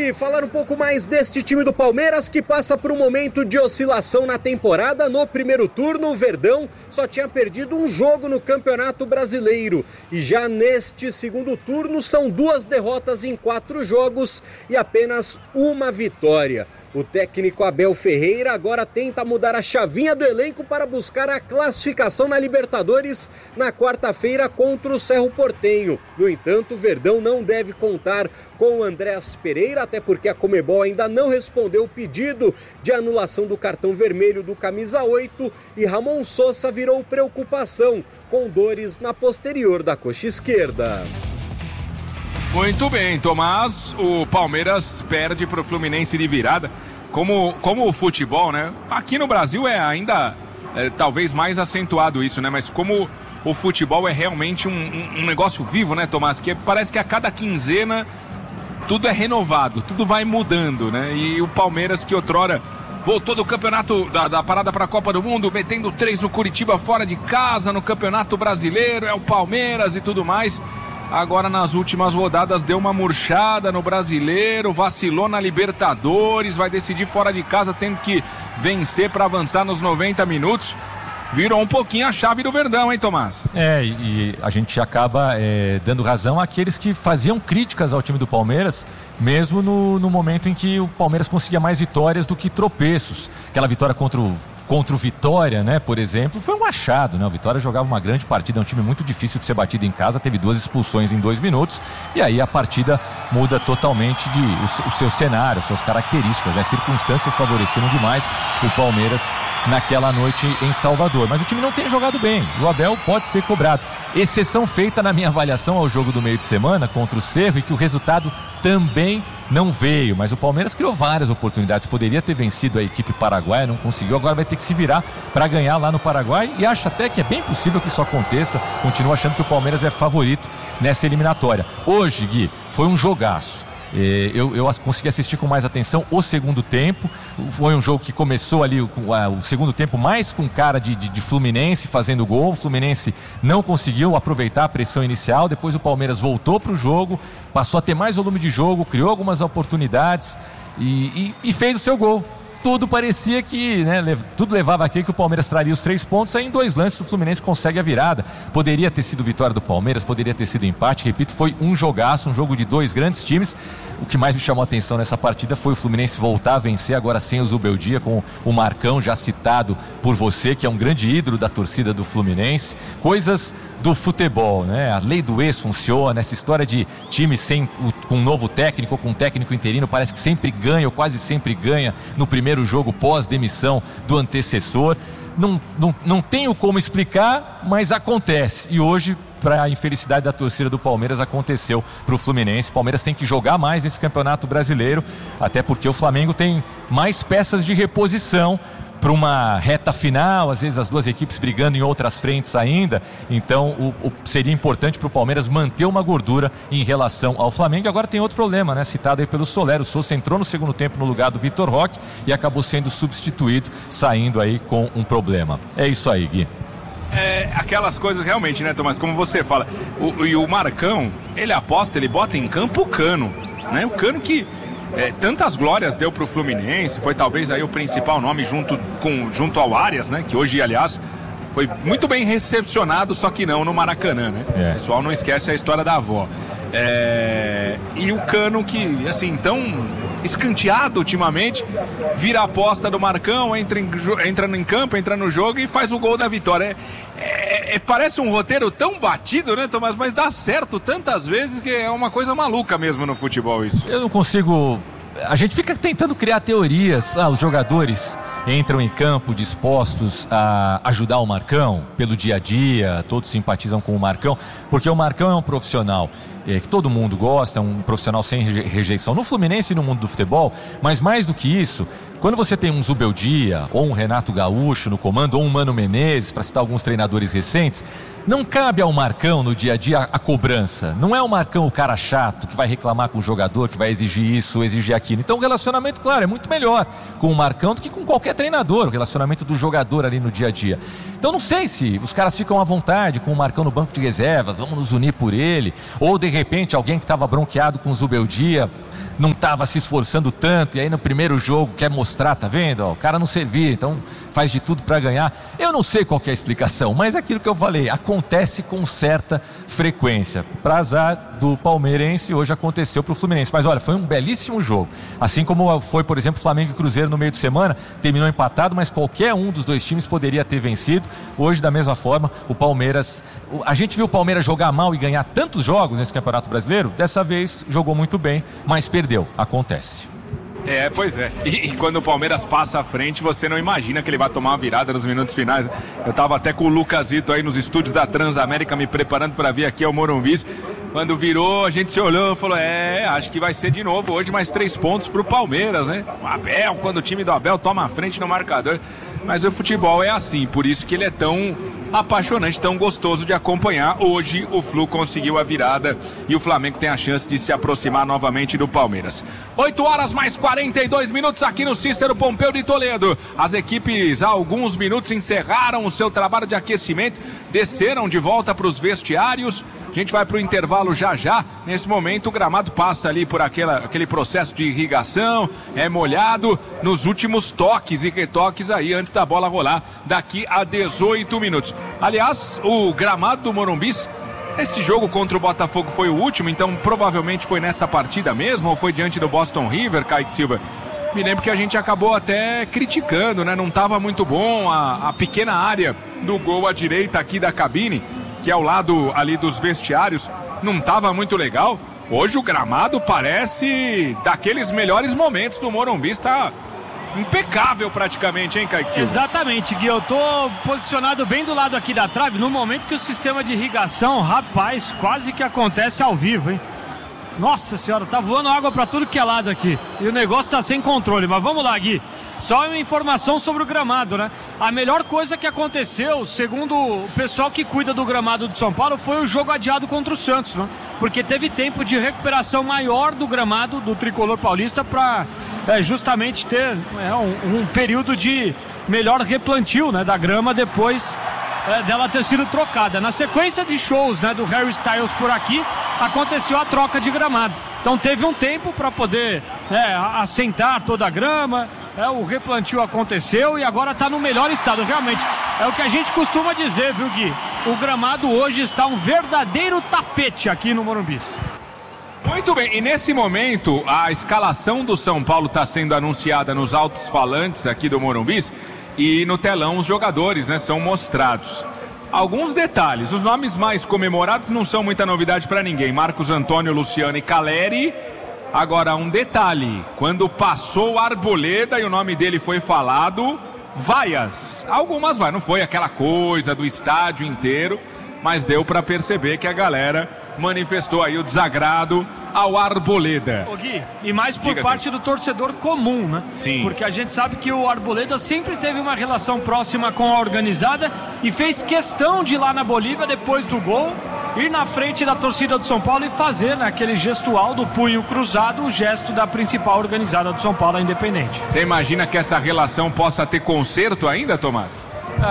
Gui, falar um pouco mais deste time do Palmeiras que passa por um momento de oscilação na temporada. No primeiro turno, o Verdão só tinha perdido um jogo no Campeonato Brasileiro. E já neste segundo turno, são 2 derrotas em 4 jogos e apenas uma vitória. O técnico Abel Ferreira agora tenta mudar a chavinha do elenco para buscar a classificação na Libertadores na quarta-feira contra o Cerro Porteño. No entanto, o Verdão não deve contar com o Andrés Pereira, até porque a Conmebol ainda não respondeu o pedido de anulação do cartão vermelho do camisa 8 e Ramon Sosa virou preocupação, com dores na posterior da coxa esquerda. Muito bem, Tomás, o Palmeiras perde para o Fluminense de virada, como o futebol, né? Aqui no Brasil ainda talvez mais acentuado isso, né? Mas como o futebol é realmente um negócio vivo, né, Tomás? Que parece que a cada quinzena tudo é renovado, tudo vai mudando, né? E o Palmeiras, que outrora voltou do campeonato da parada para a Copa do Mundo, metendo 3 no Curitiba fora de casa, no Campeonato Brasileiro, é o Palmeiras e tudo mais. Agora nas últimas rodadas deu uma murchada no Brasileiro, vacilou na Libertadores, vai decidir fora de casa tendo que vencer para avançar nos 90 minutos. Virou um pouquinho a chave do Verdão, hein, Tomás? E a gente acaba dando razão àqueles que faziam críticas ao time do Palmeiras, mesmo no momento em que o Palmeiras conseguia mais vitórias do que tropeços. Aquela vitória contra o Vitória, né, por exemplo, foi um achado, né? O Vitória jogava uma grande partida, é um time muito difícil de ser batido em casa, teve 2 expulsões em 2 minutos, e aí a partida muda totalmente o seu cenário, as suas características, as circunstâncias favoreceram demais o Palmeiras naquela noite em Salvador. Mas o time não tem jogado bem, o Abel pode ser cobrado. Exceção feita na minha avaliação ao jogo do meio de semana contra o Cerro, e que o resultado também não veio, mas o Palmeiras criou várias oportunidades, poderia ter vencido a equipe paraguaia, não conseguiu, agora vai ter que se virar para ganhar lá no Paraguai, e acho até que é bem possível que isso aconteça. Continuo achando que o Palmeiras é favorito nessa eliminatória. Hoje, Gui, foi um jogaço. Eu consegui assistir com mais atenção o segundo tempo. Foi um jogo que começou ali o segundo tempo mais com cara de Fluminense fazendo gol. O Fluminense não conseguiu aproveitar a pressão inicial. Depois o Palmeiras voltou para o jogo, passou a ter mais volume de jogo, criou algumas oportunidades e fez o seu gol. Tudo parecia que, né, tudo levava a crer que o Palmeiras traria os 3 pontos. Aí em 2 lances o Fluminense consegue a virada. Poderia ter sido vitória do Palmeiras, poderia ter sido empate. Repito, foi um jogaço, um jogo de 2 grandes times. O que mais me chamou a atenção nessa partida foi o Fluminense voltar a vencer, agora sem o Zubeldia, com o Marcão, já citado por você, que é um grande ídolo da torcida do Fluminense. Coisas do futebol, né? A lei do ex funciona, essa história de time com um novo técnico ou com um técnico interino, parece que sempre ganha ou quase sempre ganha no primeiro jogo pós-demissão do antecessor. Não tenho como explicar, mas acontece. E hoje, para a infelicidade da torcida do Palmeiras, aconteceu para o Fluminense. O Palmeiras tem que jogar mais nesse Campeonato Brasileiro, até porque o Flamengo tem mais peças de reposição para uma reta final, às vezes as 2 equipes brigando em outras frentes ainda. Então seria importante para o Palmeiras manter uma gordura em relação ao Flamengo. Agora tem outro problema, né? Citado aí pelo Soler. O Sousa entrou no segundo tempo no lugar do Vitor Roque e acabou sendo substituído, saindo aí com um problema. É isso aí, Gui. Aquelas coisas realmente, né, Tomás, como você fala, o Marcão, ele aposta, ele bota em campo o Cano, né? O Cano que tantas glórias deu pro Fluminense, foi talvez aí o principal nome junto ao Arias, né? Que hoje, aliás, foi muito bem recepcionado, só que não no Maracanã, né? O pessoal não esquece a história da avó. E o Cano que, assim, tão escanteado ultimamente, vira a aposta do Marcão, entra em campo, entra no jogo e faz o gol da vitória. Parece um roteiro tão batido, né, Tomás? Mas dá certo tantas vezes que é uma coisa maluca mesmo no futebol isso. Eu não consigo... A gente fica tentando criar teorias. Os jogadores entram em campo dispostos a ajudar o Marcão pelo dia a dia, todos simpatizam com o Marcão, porque o Marcão é um profissional que todo mundo gosta, um profissional sem rejeição no Fluminense e no mundo do futebol. Mas mais do que isso, quando você tem um Zubeldia ou um Renato Gaúcho no comando, ou um Mano Menezes, para citar alguns treinadores recentes, não cabe ao Marcão no dia a dia a cobrança. Não é o Marcão o cara chato que vai reclamar com o jogador, que vai exigir isso ou exigir aquilo. Então o relacionamento, claro, é muito melhor com o Marcão do que com qualquer treinador, o relacionamento do jogador ali no dia a dia. Então não sei se os caras ficam à vontade com o Marcão no banco de reserva, vamos nos unir por ele, ou de repente alguém que estava bronqueado com o Zubeldia não estava se esforçando tanto, e aí no primeiro jogo quer mostrar, tá vendo? Ó, o cara não servia, então faz de tudo para ganhar. Eu não sei qual que é a explicação, mas é aquilo que eu falei, acontece com certa frequência. Para azar do palmeirense, hoje aconteceu para o Fluminense. Mas olha, foi um belíssimo jogo. Assim como foi, por exemplo, Flamengo e Cruzeiro no meio de semana, terminou empatado, mas qualquer um dos dois times poderia ter vencido. Hoje, da mesma forma, o Palmeiras... A gente viu o Palmeiras jogar mal e ganhar tantos jogos nesse Campeonato Brasileiro. Dessa vez, jogou muito bem, mas perdeu. Acontece. Pois é. E quando o Palmeiras passa à frente, você não imagina que ele vai tomar uma virada nos minutos finais. Eu tava até com o Lucasito aí nos estúdios da Transamérica me preparando para vir aqui ao Morumbi. Quando virou, a gente se olhou e falou, acho que vai ser de novo hoje mais 3 pontos pro Palmeiras, né? O Abel, quando o time do Abel toma a frente no marcador. Mas o futebol é assim, por isso que ele é tão apaixonante, tão gostoso de acompanhar. Hoje o Flu conseguiu a virada e o Flamengo tem a chance de se aproximar novamente do Palmeiras. 8h mais 42 minutos aqui no Cícero Pompeu de Toledo. As equipes há alguns minutos encerraram o seu trabalho de aquecimento, desceram de volta para os vestiários. A gente vai para o intervalo já. Nesse momento o gramado passa ali por aquele processo de irrigação, é molhado nos últimos toques e retoques aí antes da bola rolar daqui a 18 minutos. Aliás, o gramado do Morumbi, esse jogo contra o Botafogo foi o último, então provavelmente foi nessa partida mesmo ou foi diante do Boston River, Kaique Silva? Me lembro que a gente acabou até criticando, né? Não estava muito bom a pequena área do gol à direita aqui da cabine, que é ao lado ali dos vestiários, não estava muito legal. Hoje o gramado parece daqueles melhores momentos do Morumbi, está impecável praticamente, hein, Kaique Silva? Exatamente, Gui, eu tô posicionado bem do lado aqui da trave, no momento que o sistema de irrigação, rapaz, quase que acontece ao vivo, hein? Nossa senhora, tá voando água pra tudo que é lado aqui, e o negócio tá sem controle, mas vamos lá, Gui. Só uma informação sobre o gramado, né? A melhor coisa que aconteceu, segundo o pessoal que cuida do gramado do São Paulo, foi o jogo adiado contra o Santos, né? Porque teve tempo de recuperação maior do gramado do tricolor paulista para justamente ter um período de melhor replantio, né, da grama depois dela ter sido trocada. Na sequência de shows, né, do Harry Styles por aqui, aconteceu a troca de gramado. Então teve um tempo para poder assentar toda a grama. O replantio aconteceu e agora está no melhor estado. Realmente, é o que a gente costuma dizer, viu, Gui? O gramado hoje está um verdadeiro tapete aqui no Morumbi. Muito bem, e nesse momento a escalação do São Paulo está sendo anunciada nos altos-falantes aqui do Morumbi e no telão os jogadores, né, são mostrados. Alguns detalhes, os nomes mais comemorados não são muita novidade para ninguém. Marcos Antônio, Luciano e Caleri. Agora, um detalhe, quando passou o Arboleda e o nome dele foi falado, vaias, algumas vaias, não foi aquela coisa do estádio inteiro, mas deu para perceber que a galera manifestou aí o desagrado ao Arboleda. Ô Gui, e mais por parte do torcedor comum, né? Sim. Porque a gente sabe que o Arboleda sempre teve uma relação próxima com a organizada e fez questão de ir lá na Bolívia depois do gol, ir na frente da torcida do São Paulo e fazer, né, aquele gestual do punho cruzado, o gesto da principal organizada do São Paulo, a Independente. Você imagina que essa relação possa ter conserto ainda, Tomás?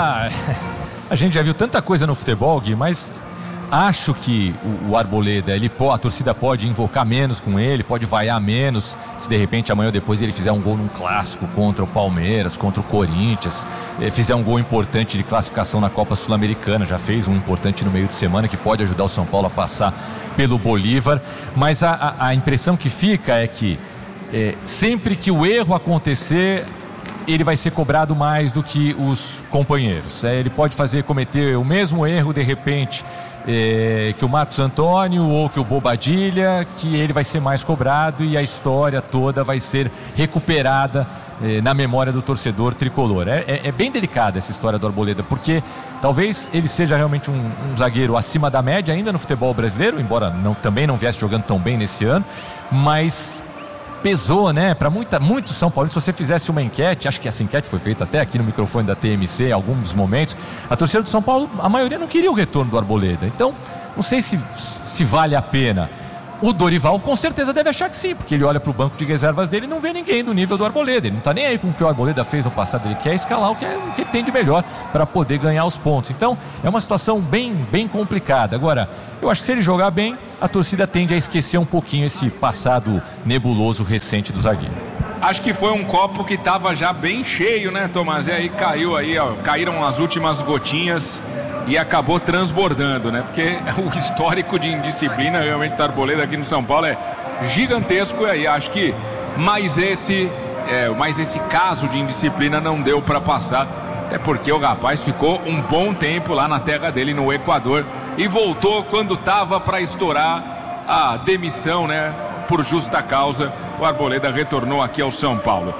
A gente já viu tanta coisa no futebol, Gui, mas acho que o Arboleda, a torcida pode invocar menos com ele, pode vaiar menos, se de repente amanhã ou depois ele fizer um gol num clássico contra o Palmeiras, contra o Corinthians, fizer um gol importante de classificação na Copa Sul-Americana, já fez um importante no meio de semana que pode ajudar o São Paulo a passar pelo Bolívar, mas a impressão que fica é que sempre que o erro acontecer, ele vai ser cobrado mais do que os companheiros. Ele pode cometer o mesmo erro de repente que o Marcos Antônio ou que o Bobadilha, que ele vai ser mais cobrado e a história toda vai ser recuperada na memória do torcedor tricolor. É bem delicada essa história do Arboleda, porque talvez ele seja realmente um zagueiro acima da média ainda no futebol brasileiro, embora também não viesse jogando tão bem nesse ano, mas pesou, né? Para muito São Paulo, se você fizesse uma enquete, acho que essa enquete foi feita até aqui no microfone da TMC em alguns momentos, a torcida do São Paulo, a maioria não queria o retorno do Arboleda. Então, não sei se vale a pena. O Dorival com certeza deve achar que sim, porque ele olha pro banco de reservas dele e não vê ninguém do nível do Arboleda. Ele não tá nem aí com o que o Arboleda fez no passado, ele quer escalar o que ele tem de melhor para poder ganhar os pontos. Então é uma situação bem complicada. Agora, eu acho que se ele jogar bem, a torcida tende a esquecer um pouquinho esse passado nebuloso recente do zagueiro. Acho que foi um copo que estava já bem cheio, né, Tomás? E aí caíram as últimas gotinhas e acabou transbordando, né? Porque o histórico de indisciplina realmente do Arboleda aqui no São Paulo é gigantesco. E aí acho que mais esse caso de indisciplina não deu para passar. Até porque o rapaz ficou um bom tempo lá na terra dele, no Equador, e voltou quando estava para estourar a demissão, né? Por justa causa, o Arboleda retornou aqui ao São Paulo.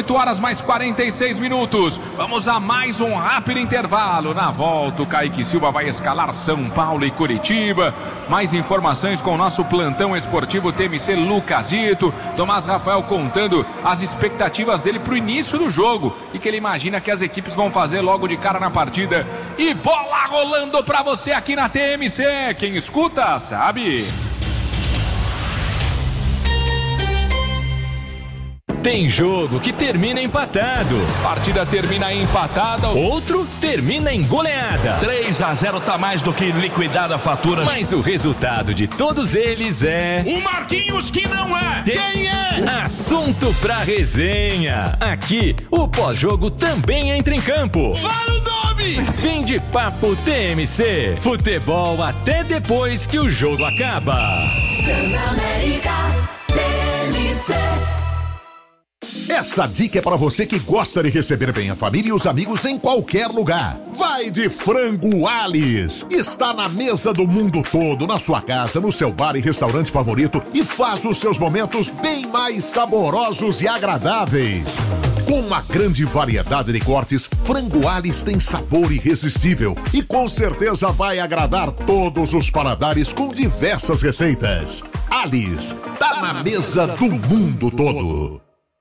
8h46. Vamos a mais um rápido intervalo. Na volta, o Kaique Silva vai escalar São Paulo e Curitiba. Mais informações com o nosso plantão esportivo TMC Lucasito. Tomás Rafael contando as expectativas dele para o início do jogo e que ele imagina que as equipes vão fazer logo de cara na partida. E bola rolando para você aqui na TMC. Quem escuta, sabe. Tem jogo que termina empatado. Partida termina empatada. Outro termina em goleada. 3-0 tá mais do que liquidada a fatura. Mas o resultado de todos eles é... O Marquinhos que não é. Quem é? Assunto pra resenha. Aqui, o pós-jogo também entra em campo. Fala o nome! Fim de papo TMC. Futebol até depois que o jogo acaba. Transamérica TMC. Essa dica é para você que gosta de receber bem a família e os amigos em qualquer lugar. Vai de Frango Alice. Está na mesa do mundo todo, na sua casa, no seu bar e restaurante favorito e faz os seus momentos bem mais saborosos e agradáveis. Com uma grande variedade de cortes, Frango Alice tem sabor irresistível e com certeza vai agradar todos os paladares com diversas receitas. Alice, tá na mesa do mundo todo.